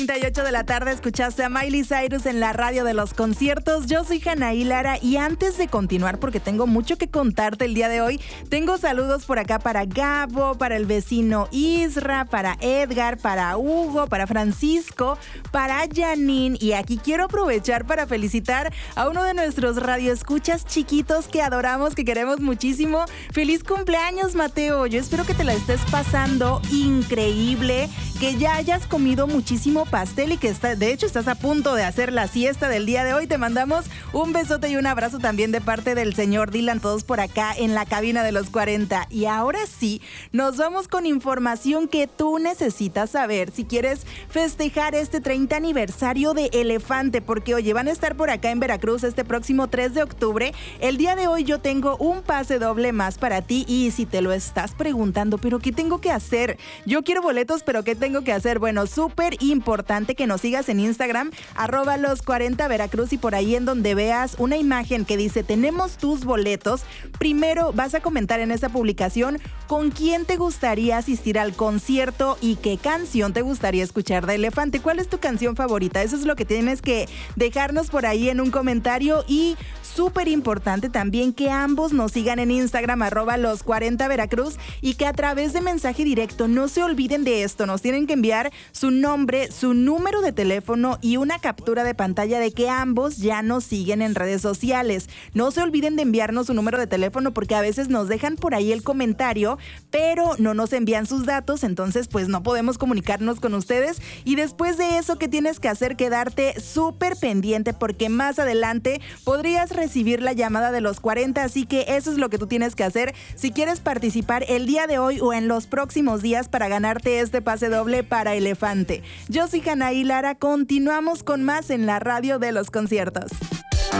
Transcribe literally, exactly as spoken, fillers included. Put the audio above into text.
treinta y ocho de la tarde escuchaste a Miley Cyrus en la radio de los conciertos. Yo soy Hanaí Lara y antes de continuar, porque tengo mucho que contarte el día de hoy, tengo saludos por acá para Gabo, para el vecino Isra, para Edgar, para Hugo, para Francisco, para Janine, y aquí quiero aprovechar para felicitar a uno de nuestros radioescuchas chiquitos que adoramos, que queremos muchísimo. ¡Feliz cumpleaños, Mateo! Yo espero que te la estés pasando increíble, que ya hayas comido muchísimo pastel y que está, de hecho estás a punto de hacer la siesta del día de hoy. Te mandamos un besote y un abrazo también de parte del señor Dylan, todos por acá en la cabina de los cuarenta. Y ahora sí, nos vamos con información que tú necesitas saber si quieres festejar este treinta aniversario de Elefante, porque oye, van a estar por acá en Veracruz este próximo tres de octubre. El día de hoy yo tengo un pase doble más para ti, y si te lo estás preguntando, ¿pero qué tengo que hacer? Yo quiero boletos, pero ¿qué tengo que hacer? Bueno, súper importante que nos sigas en Instagram, arroba los cuarenta Veracruz, y por ahí en donde veas una imagen que dice tenemos tus boletos, primero vas a comentar en esa publicación con quién te gustaría asistir al concierto y qué canción te gustaría escuchar de Elefante. ¿Cuál es tu canción favorita? Eso es lo que tienes que dejarnos por ahí en un comentario. Y súper importante también que ambos nos sigan en Instagram, arroba los cuarenta Veracruz, y que a través de mensaje directo no se olviden de esto. Nos tienen que enviar su nombre, su número de teléfono y una captura de pantalla de que ambos ya nos siguen en redes sociales. No se olviden de enviarnos su número de teléfono, porque a veces nos dejan por ahí el comentario, pero no nos envían sus datos, entonces pues no podemos comunicarnos con ustedes. Y después de eso, ¿qué tienes que hacer? Quedarte súper pendiente, porque más adelante podrías recibir la llamada de los cuarenta, así que eso es lo que tú tienes que hacer si quieres participar el día de hoy o en los próximos días para ganarte este pase doble para Elefante. Yo soy Hanaí Lara, continuamos con más en la radio de los conciertos.